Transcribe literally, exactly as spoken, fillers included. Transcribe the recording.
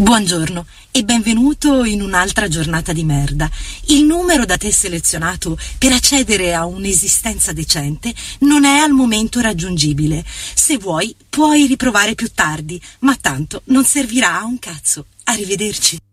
Buongiorno e benvenuto in un'altra giornata di merda. Il numero da te selezionato per accedere a un'esistenza decente non è al momento raggiungibile. Se vuoi, puoi riprovare più tardi, ma tanto non servirà a un cazzo. Arrivederci.